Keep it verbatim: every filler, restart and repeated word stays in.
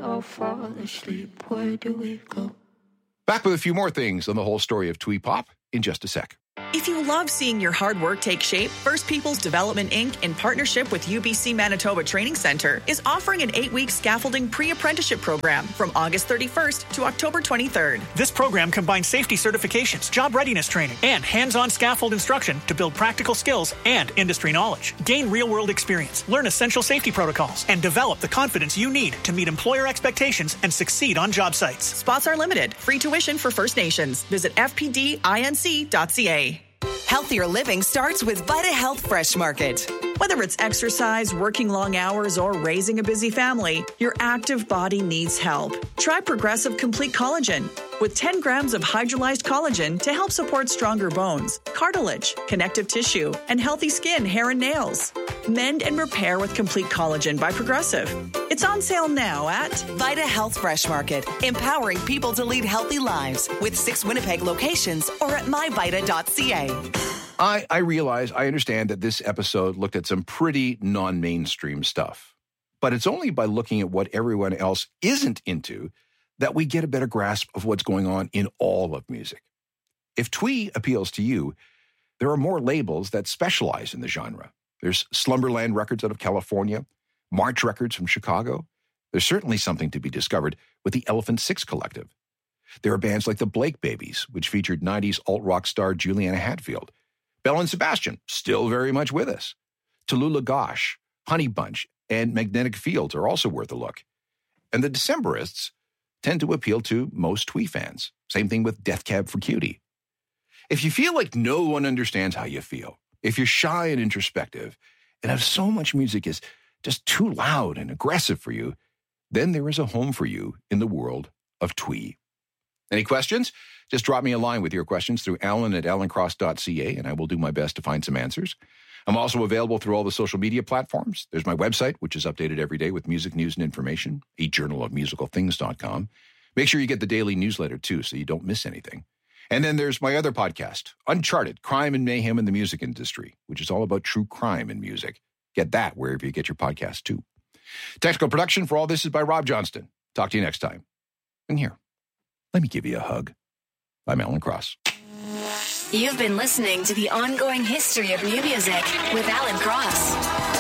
all fall asleep. Where do we go? Back with a few more things on the whole story of Twee Pop in just a sec. If you love seeing your hard work take shape, First People's Development, Incorporated, in partnership with U B C Manitoba Training Center, is offering an eight-week scaffolding pre-apprenticeship program from August thirty-first to October twenty-third. This program combines safety certifications, job readiness training, and hands-on scaffold instruction to build practical skills and industry knowledge. Gain real-world experience, learn essential safety protocols, and develop the confidence you need to meet employer expectations and succeed on job sites. Spots are limited. Free tuition for First Nations. Visit f p d inc dot c a. Healthier living starts with Vita Health Fresh Market. Whether it's exercise, working long hours, or raising a busy family, your active body needs help. Try Progressive Complete Collagen with ten grams of hydrolyzed collagen to help support stronger bones, cartilage, connective tissue, and healthy skin, hair, and nails. Mend and repair with Complete Collagen by Progressive. It's on sale now at Vita Health Fresh Market, empowering people to lead healthy lives with six Winnipeg locations or at my vita dot c a. I, I realize, I understand that this episode looked at some pretty non-mainstream stuff. But it's only by looking at what everyone else isn't into that we get a better grasp of what's going on in all of music. If twee appeals to you, there are more labels that specialize in the genre. There's Slumberland Records out of California, March Records from Chicago. There's certainly something to be discovered with the Elephant Six Collective. There are bands like the Blake Babies, which featured nineties alt-rock star Juliana Hatfield. Belle and Sebastian, still very much with us. Tallulah Gosh, Honey Bunch, and Magnetic Fields are also worth a look. And the Decemberists tend to appeal to most twee fans. Same thing with Death Cab for Cutie. If you feel like no one understands how you feel, if you're shy and introspective, and if so much music is just too loud and aggressive for you, then there is a home for you in the world of twee. Any questions? Just drop me a line with your questions through alan at alan cross dot c a, and I will do my best to find some answers. I'm also available through all the social media platforms. There's my website, which is updated every day with music news and information, a journal of musical things dot com. Make sure you get the daily newsletter, too, so you don't miss anything. And then there's my other podcast, Uncharted, Crime and Mayhem in the Music Industry, which is all about true crime in music. Get that wherever you get your podcast, too. Technical production for all this is by Rob Johnston. Talk to you next time. And here, let me give you a hug. I'm Alan Cross. You've been listening to The Ongoing History of New Music with Alan Cross.